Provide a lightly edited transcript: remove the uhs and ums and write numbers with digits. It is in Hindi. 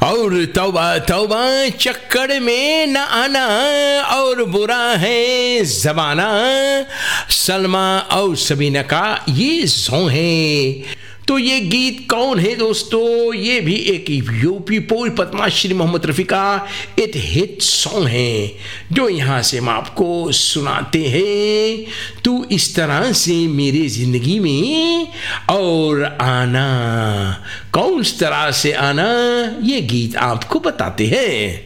और तौबा तौबा चक्कर में न आना, और बुरा है ज़माना, सलमा और सबीना का ये सॉन्ग है। तो ये गीत कौन है दोस्तों? ये भी एक यूपी पोल पद्माश्री मोहम्मद रफ़ी का एक हिट सॉन्ग है, जो यहाँ से हम आपको सुनाते हैं। तू इस तरह से मेरी ज़िंदगी में और आना, कौन इस तरह से आना, ये गीत आपको बताते हैं।